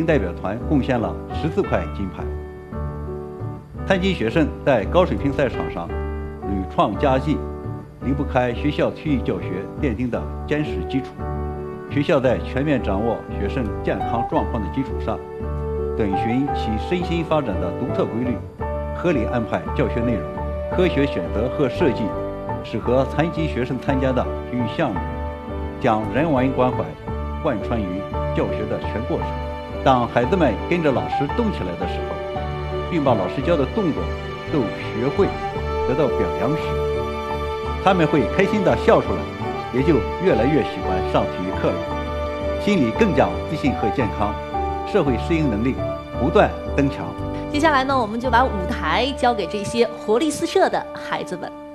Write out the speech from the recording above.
代表团贡献了14块金牌。残疾学生在高水平赛场上屡创佳绩，离不开学校体育教学奠定的坚实基础。学校在全面掌握学生健康状况的基础上，遵循其身心发展的独特规律，合理安排教学内容，科学选择和设计适合残疾学生参加的体育项目，将人文关怀贯穿于教学的全过程。当孩子们跟着老师动起来的时候，并把老师教的动作都学会得到表扬时，他们会开心地笑出来，也就越来越喜欢上体育课了，心里更加自信和健康，社会适应能力不断增强。 接下来呢，我们就把舞台交给这些活力四射的孩子们。